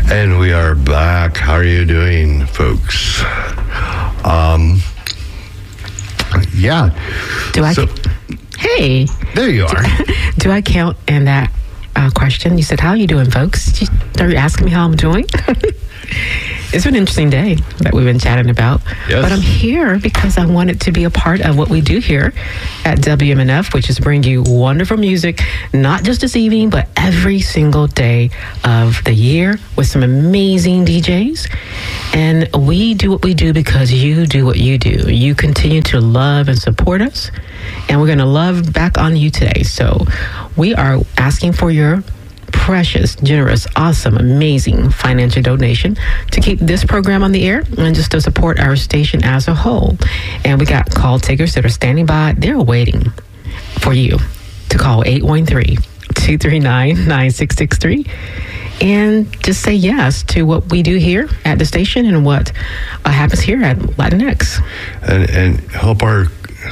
And we are back. How are you doing, folks? Yeah. Hey. There you are. Do I count in that question? You said, how are you doing, folks? Are you asking me how I'm doing? It's been an interesting day that we've been chatting about. Yes. But I'm here because I wanted to be a part of what we do here at WMNF, which is bring you wonderful music, not just this evening, but every single day of the year with some amazing DJs. And we do what we do because you do what you do. You continue to love and support us, and we're going to love back on you today. So we are asking for your precious, generous, awesome, amazing financial donation to keep this program on the air and just to support our station as a whole. And we got call takers that are standing by. They're waiting for you to call 813-239-9663 and just say yes to what we do here at the station and what happens here at Latinx. And help our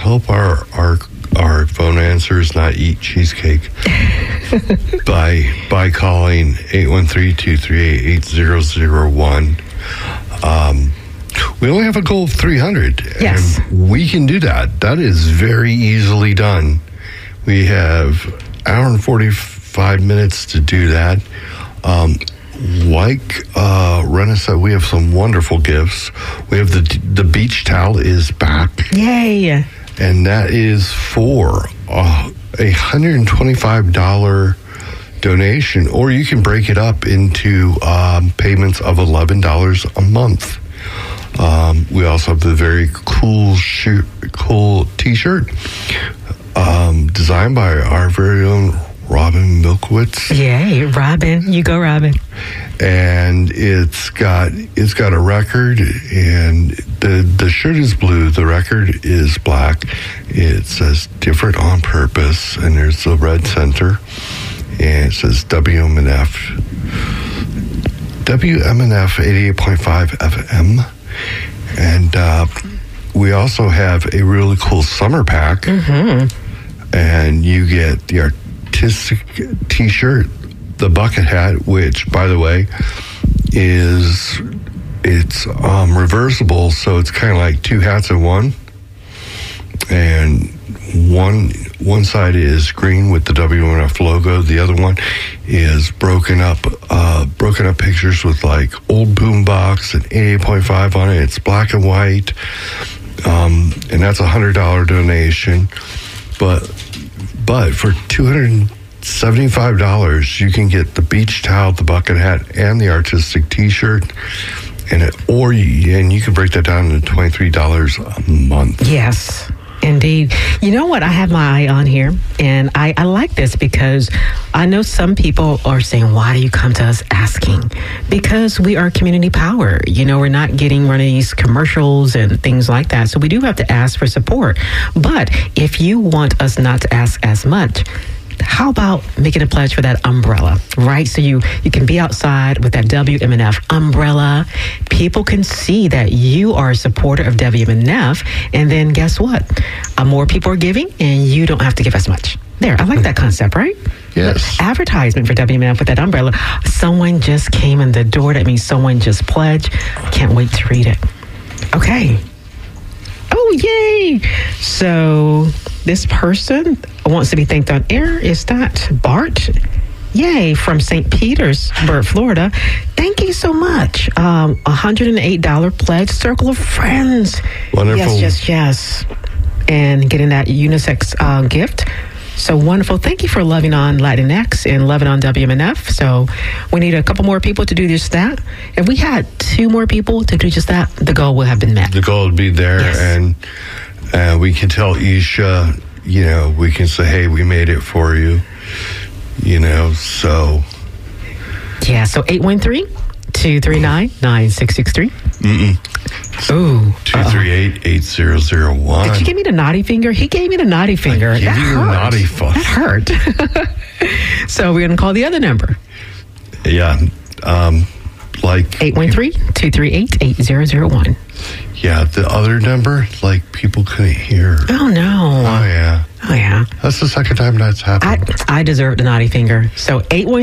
phone answers not eat cheesecake by calling 813-238-8001. We only have a goal of 300. Yes. And we can do that. That is very easily done. We have an hour and 45 minutes to do that. Rena said, we have some wonderful gifts. We have the beach towel is back. Yay. And that is for a $125 donation, or you can break it up into payments of $11 a month. We also have the very cool T-shirt designed by our very own Robin Milkowitz. Yay, Robin. You go, Robin. And it's got a record, and the shirt is blue, the record is black. It says different on purpose, and there's the red center, and it says WMNF 88.5 FM. And we also have a really cool summer pack, and you get the artistic T-shirt, the bucket hat, which, by the way, it's reversible, so it's kind of like two hats in one. And one side is green with the WMNF logo. The other one is broken up pictures with like old boombox and 88.5 on it. It's black and white, and that's $100 donation. But for $275, you can get the beach towel, the bucket hat, and the artistic T-shirt, and you can break that down to $23 a month. Yes, indeed. You know what? I have my eye on here, and I like this because I know some people are saying, why do you come to us asking? Because we are community power. You know, we're not getting one of these commercials and things like that. So we do have to ask for support. But if you want us not to ask as much, how about making a pledge for that umbrella, right? So you can be outside with that WMNF umbrella. People can see that you are a supporter of WMNF. And then guess what? More people are giving and you don't have to give as much. There, I like that concept, right? Yes. Advertisement for WMNF with that umbrella. Someone just came in the door. That means someone just pledged. Can't wait to read it. Okay. Oh, yay. So this person wants to be thanked on air. Is that Bart? Yay, from St. Petersburg, Florida. Thank you so much. $108 pledge, Circle of Friends. Wonderful. Yes. And getting that unisex gift. So wonderful. Thank you for loving on Latinx and loving on WMNF. So we need a couple more people to do just that. If we had 2 more people to do just that, the goal would have been met. The goal would be there, yes. And we can tell Isha, we can say, hey, we made it for you, so. Yeah, so 813-239-9663. Ooh. 238-8001. Did you give me the naughty finger? He gave me the naughty finger. I gave you the naughty fuss. That hurt. So we're going to call the other number. Yeah. like 813-238-8001. Yeah, the other number, like people couldn't hear. Oh no. Oh yeah. Oh yeah. That's the second time that's happened. I deserve the naughty finger. So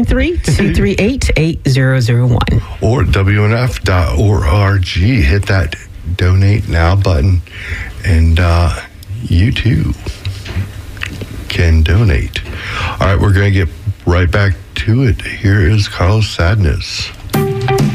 813-238-8001. Or WNF.org. Hit that donate now button, and you too can donate. All right, we're going to get right back to it. Here is Carlos Sadness.